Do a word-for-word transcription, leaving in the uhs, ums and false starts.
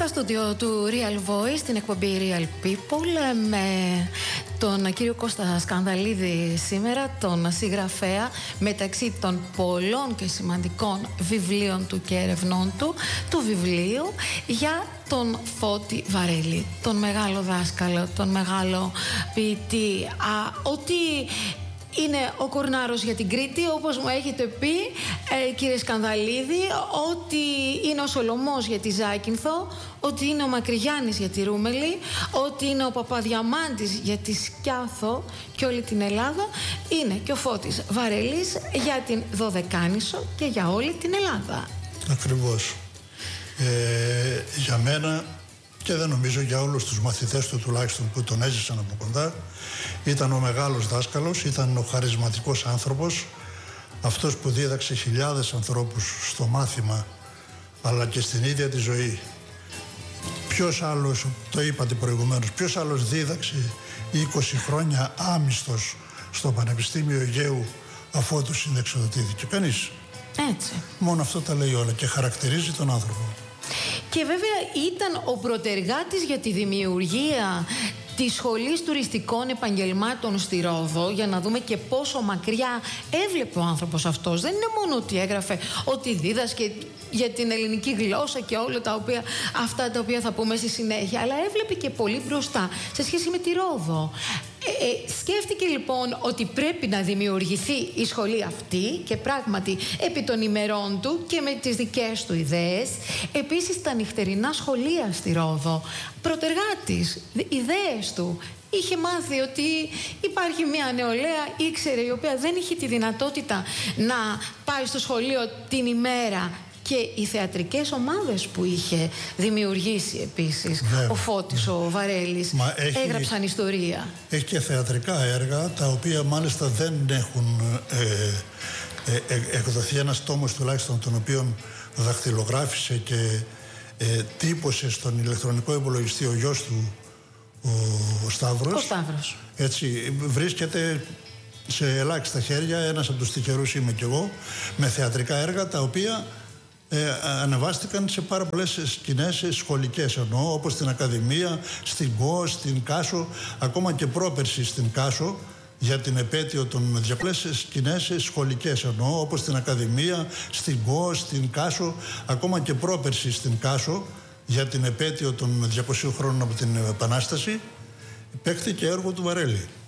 Στα στούντιο του Real Voice, την εκπομπή Real People, με τον κύριο Κώστα Σκανδαλίδη σήμερα, τον συγγραφέα μεταξύ των πολλών και σημαντικών βιβλίων του και ερευνών του, του βιβλίου για τον Φώτη Βαρέλη, τον μεγάλο δάσκαλο, τον μεγάλο ποιητή, α, ότι είναι ο Κορνάρος για την Κρήτη, όπως μου έχετε πει, ε, κύριε Σκανδαλίδη, ότι είναι ο Σολομός για τη Ζάκυνθο, ότι είναι ο Μακρυγιάννης για τη Ρούμελη, ότι είναι ο Παπαδιαμάντης για τη Σκιάθο και όλη την Ελλάδα, είναι και ο Φώτης Βαρέλης για την Δωδεκάνησο και για όλη την Ελλάδα. Ακριβώς. Ε, για μένα, και δεν νομίζω για όλους τους μαθητές του τουλάχιστον που τον έζησαν από κοντά, ήταν ο μεγάλος δάσκαλος, ήταν ο χαρισματικός άνθρωπος, αυτός που δίδαξε χιλιάδες ανθρώπους στο μάθημα αλλά και στην ίδια τη ζωή. Ποιος άλλος, το είπατε προηγουμένως, ποιος άλλος δίδαξε είκοσι χρόνια άμυστος στο Πανεπιστήμιο Αιγαίου αφότου συνταξιοδοτήθηκε? Κανείς. Έτσι. Μόνο αυτό τα λέει όλα και χαρακτηρίζει τον άνθρωπο. Και βέβαια ήταν ο πρωτεργάτης για τη δημιουργία της Σχολής Τουριστικών Επαγγελμάτων στη Ρόδο, για να δούμε και πόσο μακριά έβλεπε ο άνθρωπος αυτός. Δεν είναι μόνο ότι έγραφε, ότι δίδασκε για την ελληνική γλώσσα και όλα τα οποία, αυτά τα οποία θα πούμε στη συνέχεια, αλλά έβλεπε και πολύ μπροστά σε σχέση με τη Ρόδο. Ε, ε, σκέφτηκε λοιπόν ότι πρέπει να δημιουργηθεί η σχολή αυτή και πράγματι επί των ημερών του και με τις δικές του ιδέες. Επίσης τα νυχτερινά σχολεία στη Ρόδο, πρωτεργάτης, ιδέες του. Είχε μάθει ότι υπάρχει μια νεολαία, ήξερε, η οποία δεν είχε τη δυνατότητα να πάει στο σχολείο την ημέρα. Και οι θεατρικές ομάδες που είχε δημιουργήσει επίσης, βέβαια, ο Φώτης, ο Βαρέλης, έχει, έγραψαν ιστορία. Έχει και θεατρικά έργα, τα οποία μάλιστα δεν έχουν ε, ε, ε, εκδοθεί ένας τόμος τουλάχιστον, τον οποίον δαχτυλογράφησε και ε, τύπωσε στον ηλεκτρονικό υπολογιστή ο γιος του, ο, ο Σταύρος. Ο Σταύρος. Έτσι, βρίσκεται σε ελάχιστα χέρια, ένας από τους τυχερούς είμαι κι εγώ, με θεατρικά έργα τα οποία Ε, ανεβάστηκαν σε πάρα πολλές σκηνές σχολικές, εννοώ, όπως στην Ακαδημία, στην ΚΟ, στην Κάσο, ακόμα και πρόπερση στην Κάσο για την επέτειο των διακλές σκηνές σχολικές, εννοώ, όπως στην Ακαδημία, στην ΚΟ, στην Κάσο, ακόμα και πρόπερση στην Κάσο για την επέτειο των διακοσίων χρόνων από την Επανάσταση, παίχθηκε έργο του Βαρέλη.